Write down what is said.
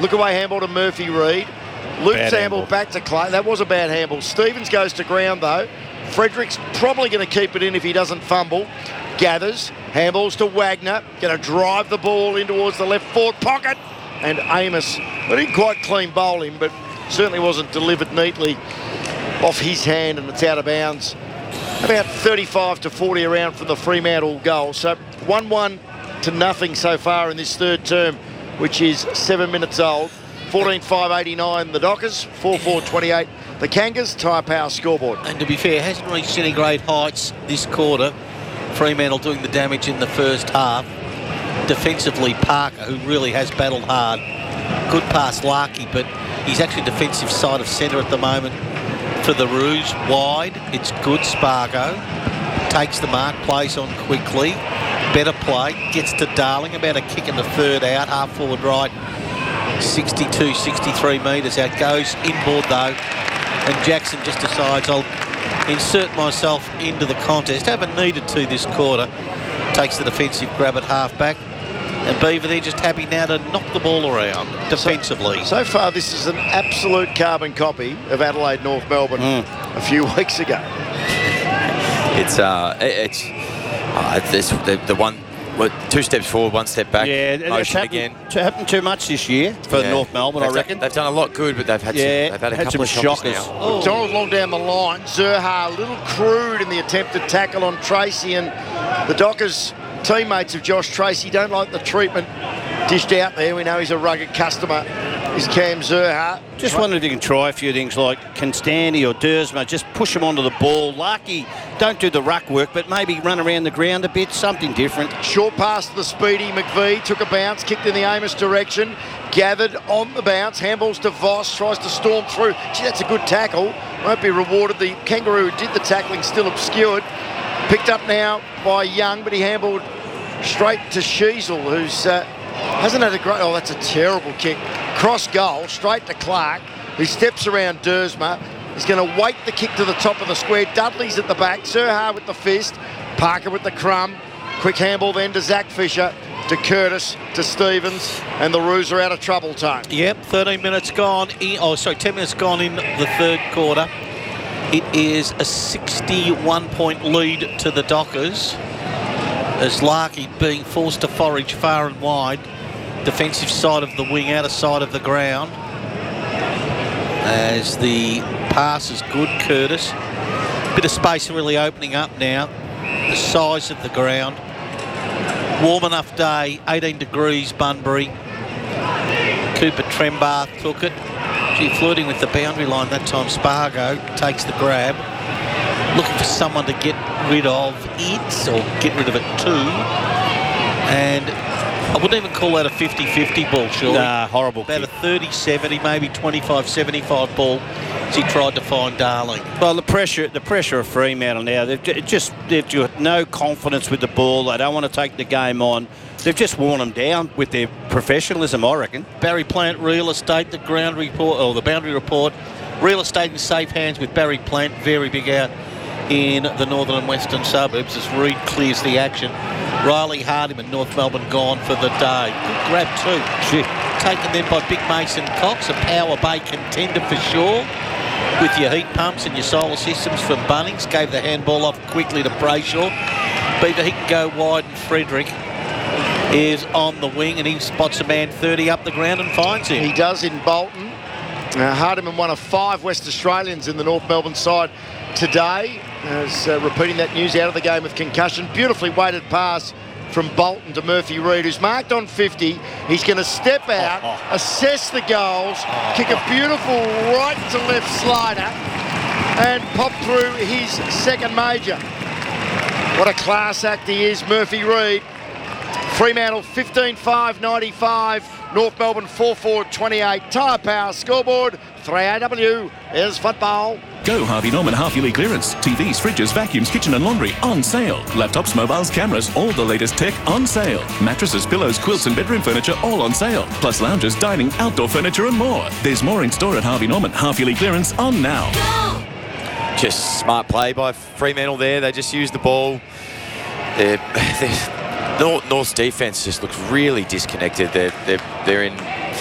Look away handball to Murphy Reid. Luke Bad Sample handball. back to Clay. That was a bad handball. Stevens goes to ground though. Frederick's probably going to keep it in if he doesn't fumble. Gathers. Handballs to Wagner. Going to drive the ball in towards the left forward pocket. And Amos, they didn't quite clean bowl him, but certainly wasn't delivered neatly off his hand, and it's out of bounds. About 35 to 40 around from the Fremantle goal. So 1-1 so far in this third term, which is 7 minutes old. 14-5-89 the Dockers, 4-4-28 the Kangas. Tyre Power scoreboard. And to be fair, hasn't reached centigrade heights this quarter. Fremantle doing the damage in the first half. Defensively, Parker, who really has battled hard. Good pass, Larky, but he's actually defensive side of centre at the moment for the Roos. Wide, it's good. Spargo takes the mark, plays on quickly. Better play, gets to Darling, about a kick in the third out, half forward right. 62, 63 metres out. Goes inboard though, and Jackson just decides, I'll insert myself into the contest. Haven't needed to this quarter. Takes the defensive grab at half-back. And Beaver, they're just happy now to knock the ball around defensively. So far, this is an absolute carbon copy of Adelaide North Melbourne a few weeks ago. It's the one, 2 steps forward, 1 step back. Yeah, it's happened too much this year for North Melbourne, I reckon. They've done a lot good, but they've had a couple of shockers now. Oh. Donald long down the line. Zurha a little crude in the attempted tackle on Tracy, and the Dockers teammates of Josh Tracy don't like the treatment dished out there. We know he's a rugged customer, is Cam Zurha. Just wondered if you can try a few things like Constandy or Dersma, just push him onto the ball. Larky, don't do the ruck work, but maybe run around the ground a bit, something different. Short pass to the speedy McVie, took a bounce, kicked in the Amos direction, gathered on the bounce, handballs to Voss, tries to storm through. Gee, that's a good tackle, won't be rewarded. The Kangaroo who did the tackling still obscured. Picked up now by Young, but he handballed straight to Sheasel, who's hasn't had a great... Oh, that's a terrible kick. Cross goal, straight to Clark, who steps around Dersma. He's going to wait the kick to the top of the square. Dudley's at the back. Zurha with the fist. Parker with the crumb. Quick handball then to Zach Fisher, to Curtis, to Stevens, and the Roos are out of trouble time. Yep, 13 minutes gone. 10 minutes gone in the third quarter. It is a 61-point lead to the Dockers, as Larky being forced to forage far and wide. Defensive side of the wing, outer side of the ground. As the pass is good, Curtis. Bit of space really opening up now. The size of the ground. Warm enough day, 18 degrees, Bunbury. Cooper Trembath took it. Gee, flirting with the boundary line that time. Spargo takes the grab. Looking for someone to get rid of it, or get rid of it too. And I wouldn't even call that a 50-50 ball, surely. Nah, horrible About kick. a 30-70, maybe 25-75 ball as he tried to find Darling. Well, the pressure of Fremantle now, they've got no confidence with the ball. They don't want to take the game on. They've just worn them down with their professionalism, I reckon. Barry Plant Real Estate, the ground report, or the boundary report. Real estate in safe hands with Barry Plant, very big out in the northern and western suburbs as Reid clears the action. Riley Hardiman, North Melbourne gone for the day. Good grab too. Gee. Taken then by Big Mason Cox, a Power Bay contender for sure. With your heat pumps and your solar systems from Bunnings. Gave the handball off quickly to Brayshaw. Beaver, he can go wide, and Frederick is on the wing, and he spots a man 30 up the ground and finds him. He does in Bolton. Hardiman, one of 5 West Australians in the North Melbourne side today. Repeating that news out of the game with concussion. Beautifully weighted pass from Bolton to Murphy Reid, who's marked on 50. He's going to step out, assess the goals, kick a beautiful right to left slider, and pop through his second major. What a class act he is, Murphy Reid. Fremantle 15-5-95, North Melbourne 4-4-28. Tyre Power scoreboard, 3AW is football. Go Harvey Norman half-yearly clearance. TVs, fridges, vacuums, kitchen and laundry on sale. Laptops, mobiles, cameras, all the latest tech on sale. Mattresses, pillows, quilts and bedroom furniture all on sale. Plus lounges, dining, outdoor furniture and more. There's more in store at Harvey Norman. Half-yearly clearance on now. Just smart play by Fremantle there. They just used the ball. North's defence just looks really disconnected. They're in